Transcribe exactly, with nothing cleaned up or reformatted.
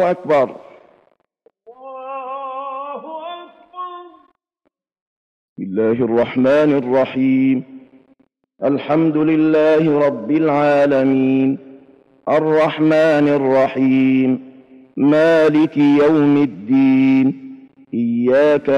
الله أكبر. الله أكبر. بسم الله الرحمن الرحيم. الحمد لله رب العالمين الرحمن الرحيم مالك يوم الدين. إياك